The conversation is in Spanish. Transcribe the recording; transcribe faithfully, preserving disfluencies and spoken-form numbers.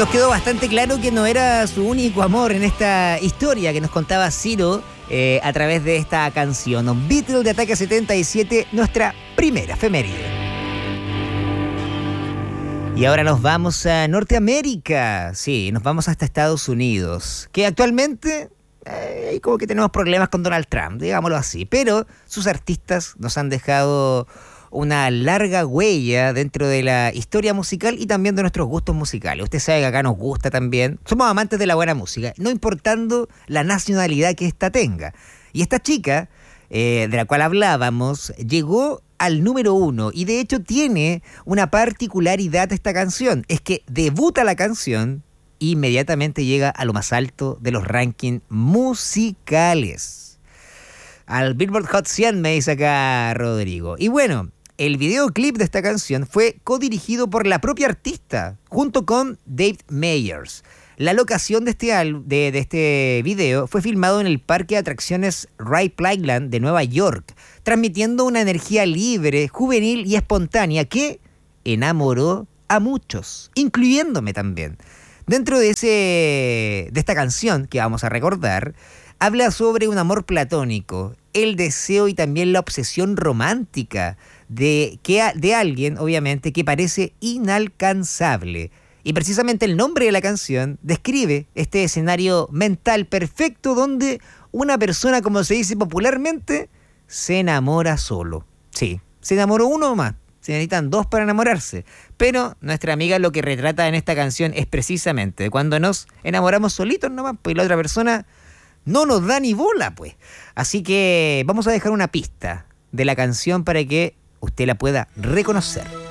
Nos quedó bastante claro que no era su único amor en esta historia que nos contaba Ciro eh, a través de esta canción. Beatles de Ataque setenta y siete, nuestra primera efeméride. Y ahora nos vamos a Norteamérica. Sí, nos vamos hasta Estados Unidos, que actualmente eh, como que tenemos problemas con Donald Trump, digámoslo así. Pero sus artistas nos han dejado una larga huella dentro de la historia musical y también de nuestros gustos musicales. Usted sabe que acá nos gusta también. Somos amantes de la buena música, no importando la nacionalidad que ésta tenga. Y esta chica, eh, de la cual hablábamos, llegó al número uno y de hecho tiene una particularidad esta canción. Es que debuta la canción e inmediatamente llega a lo más alto de los rankings musicales. Al Billboard Hot cien, me dice acá Rodrigo. Y bueno, el videoclip de esta canción fue codirigido por la propia artista, junto con Dave Meyers. La locación de este, al- de, de este video fue filmado en el parque de atracciones Ride Playland de Nueva York, transmitiendo una energía libre, juvenil y espontánea que enamoró a muchos, incluyéndome también. Dentro de, ese, de esta canción que vamos a recordar, habla sobre un amor platónico, el deseo y también la obsesión romántica de, que, a- de alguien, obviamente, que parece inalcanzable. Y precisamente el nombre de la canción describe este escenario mental perfecto donde una persona, como se dice popularmente, se enamora solo. Sí, se enamoró uno más. Se necesitan dos para enamorarse. Pero nuestra amiga lo que retrata en esta canción es precisamente cuando nos enamoramos solitos nomás, pues la otra persona no nos da ni bola, pues. Así que vamos a dejar una pista de la canción para que usted la pueda reconocer.